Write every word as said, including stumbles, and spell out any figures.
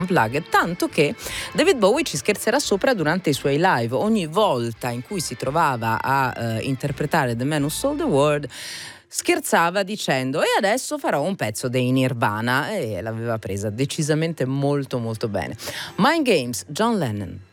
Unplugged, tanto che David Bowie ci scherzerà sopra durante i suoi live. Ogni volta in cui si trovava a uh, interpretare The Man Who Sold the World, scherzava dicendo: e adesso farò un pezzo dei Nirvana, e l'aveva presa decisamente molto molto bene. Mind Games, John Lennon.